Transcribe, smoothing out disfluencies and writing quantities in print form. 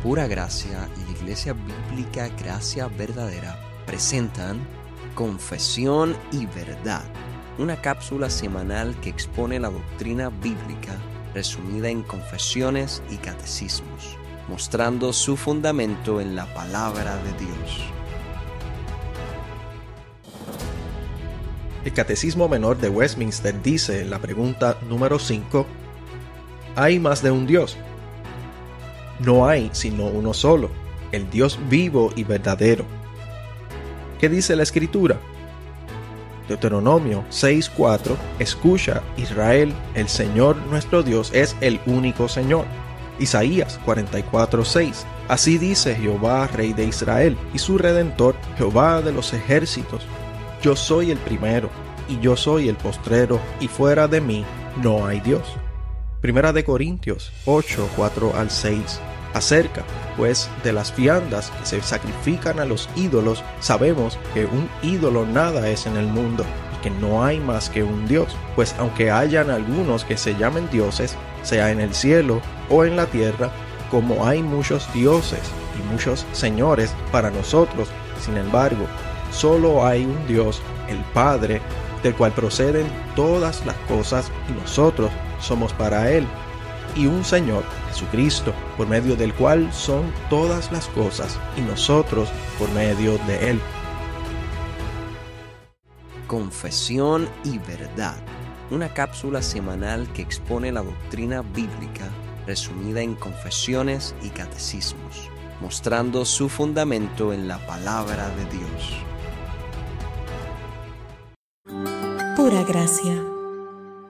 Pura Gracia y la Iglesia Bíblica Gracia Verdadera presentan Confesión y Verdad, una cápsula semanal que expone la doctrina bíblica resumida en confesiones y catecismos, mostrando su fundamento en la palabra de Dios. El Catecismo Menor de Westminster dice en la pregunta número 5: ¿hay más de un Dios? No hay sino uno solo, el Dios vivo y verdadero. ¿Qué dice la Escritura? Deuteronomio 6:4: Escucha, Israel, el Señor nuestro Dios es el único Señor. Isaías 44:6: Así dice Jehová, Rey de Israel, y su Redentor, Jehová de los ejércitos: Yo soy el primero, y yo soy el postrero, y fuera de mí no hay Dios. Primera de Corintios 8:4-6: Acerca, pues, de las viandas que se sacrifican a los ídolos, sabemos que un ídolo nada es en el mundo, y que no hay más que un Dios. Pues aunque hayan algunos que se llamen dioses, sea en el cielo o en la tierra, como hay muchos dioses y muchos señores para nosotros, sin embargo, solo hay un Dios, el Padre, del cual proceden todas las cosas, y nosotros somos para Él, y un Señor, Jesucristo, por medio del cual son todas las cosas, y nosotros por medio de Él. Confesión y Verdad, una cápsula semanal que expone la doctrina bíblica resumida en confesiones y catecismos, mostrando su fundamento en la palabra de Dios. Pura Gracia.